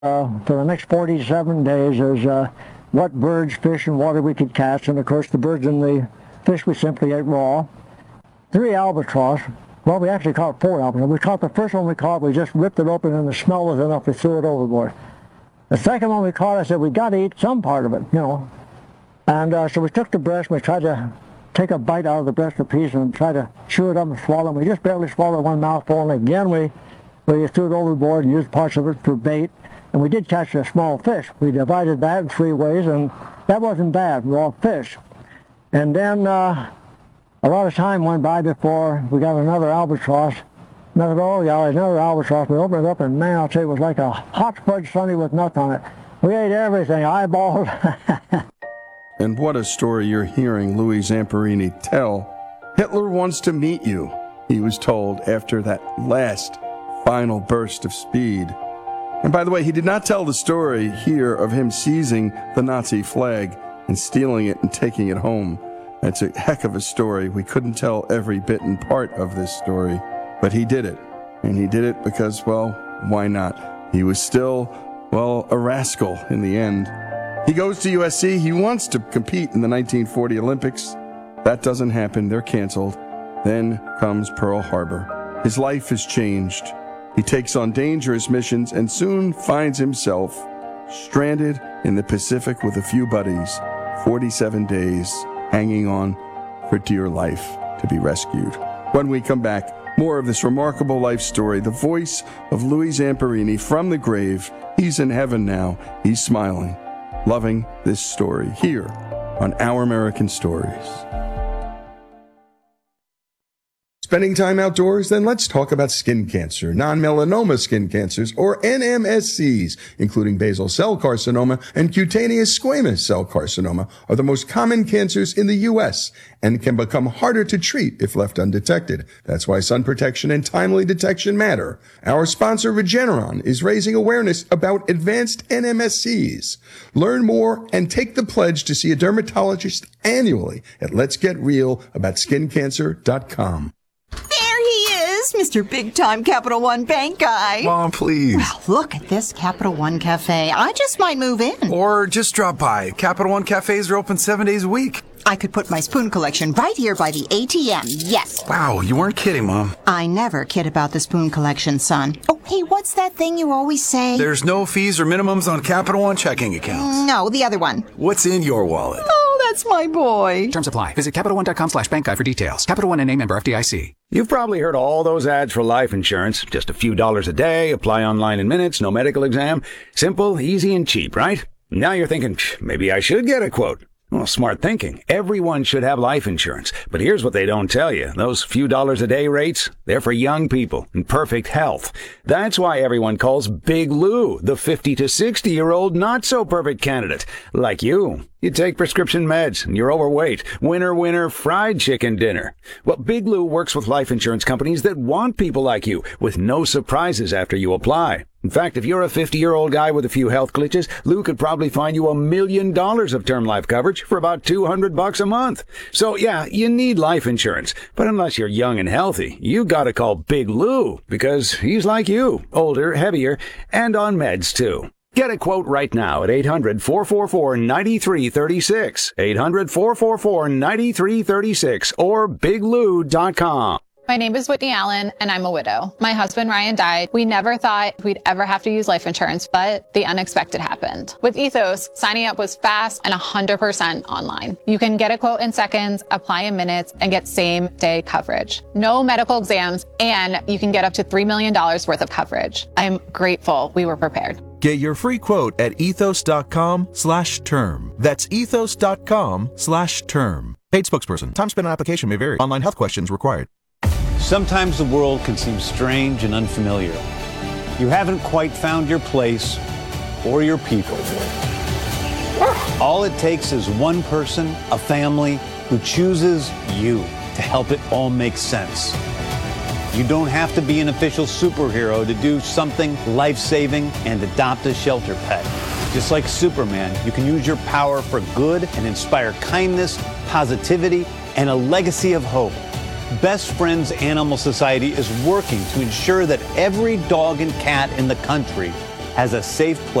for the next 47 days is what birds, fish, and water we could catch. And, of course, the birds and the fish we simply ate raw. 3 albatross. Well, we actually caught 4 albatross. We caught the first one we caught. We just ripped it open, and the smell was enough. We threw it overboard. The second one we caught, I said, we got to eat some part of it, you know. And so we took the breast, and we tried to take a bite out of the breast a piece and try to chew it up and swallow it. We just barely swallowed one mouthful, and again we threw it overboard and used parts of it for bait. And we did catch a small fish. We divided that in 3 ways, and that wasn't bad, raw fish. And then a lot of time went by before we got another albatross. Another albatross. We opened it up, and man, I'll tell you, it was like a hot fudge sundae with nuts on it. We ate everything, eyeballs. And what a story you're hearing Louis Zamperini tell. Hitler wants to meet you, he was told after that last final burst of speed. And by the way, he did not tell the story here of him seizing the Nazi flag and stealing it and taking it home. That's a heck of a story. We couldn't tell every bit and part of this story, but he did it. And he did it because, well, why not? He was still, well, a rascal in the end. He goes to USC. He wants to compete in the 1940 Olympics. That doesn't happen. They're canceled. Then comes Pearl Harbor. His life has changed. He takes on dangerous missions and soon finds himself stranded in the Pacific with a few buddies, 47 days, hanging on for dear life to be rescued. When we come back, more of this remarkable life story, the voice of Louis Zamperini from the grave. He's in heaven now. He's smiling, loving this story here on Our American Stories. Spending time outdoors? Then let's talk about skin cancer. Non-melanoma skin cancers, or NMSCs, including basal cell carcinoma and cutaneous squamous cell carcinoma, are the most common cancers in the U.S. and can become harder to treat if left undetected. That's why sun protection and timely detection matter. Our sponsor, Regeneron, is raising awareness about advanced NMSCs. Learn more and take the pledge to see a dermatologist annually at letsgetrealaboutSkinCancer.com. Mr. Big Time Capital One Bank guy. Mom, please. Well, look at this Capital One Cafe. I just might move in. Or just drop by. Capital One cafes are open 7 days a week. I could put my spoon collection right here by the ATM. Yes. Wow, you weren't kidding, Mom. I never kid about the spoon collection, son. Oh, hey, what's that thing you always say? There's no fees or minimums on Capital One checking accounts. No, the other one. What's in your wallet? Oh, that's my boy. Terms apply. Visit CapitalOne.com/bank guide for details. Capital One NA, member FDIC. You've probably heard all those ads for life insurance. Just a few dollars a day, apply online in minutes, no medical exam. Simple, easy, and cheap, right? Now you're thinking, maybe I should get a quote. Well, smart thinking. Everyone should have life insurance. But here's what they don't tell you. Those few dollars a day rates, they're for young people in perfect health. That's why everyone calls Big Lou the 50 to 60-year-old not-so-perfect candidate. Like you. You take prescription meds and you're overweight. Winner, winner, fried chicken dinner. Well, Big Lou works with life insurance companies that want people like you with no surprises after you apply. In fact, if you're a 50-year-old guy with a few health glitches, Lou could probably find you $1 million of term life coverage for about $200 a month. So yeah, you need life insurance. But unless you're young and healthy, you gotta call Big Lou because he's like you, older, heavier, and on meds too. Get a quote right now at 800-444-9336, 800-444-9336, or biglou.com. My name is Whitney Allen, and I'm a widow. My husband, Ryan, died. We never thought we'd ever have to use life insurance, but the unexpected happened. With Ethos, signing up was fast and 100% online. You can get a quote in seconds, apply in minutes, and get same-day coverage. No medical exams, and you can get up to $3 million worth of coverage. I'm grateful we were prepared. Get your free quote at ethos.com/term. That's ethos.com/term. Paid spokesperson. Time spent on application may vary. Online health questions required. Sometimes the world can seem strange and unfamiliar. You haven't quite found your place or your people. All it takes is one person, a family, who chooses you to help it all make sense. You don't have to be an official superhero to do something life-saving and adopt a shelter pet. Just like Superman, you can use your power for good and inspire kindness, positivity, and a legacy of hope. Best Friends Animal Society is working to ensure that every dog and cat in the country has a safe place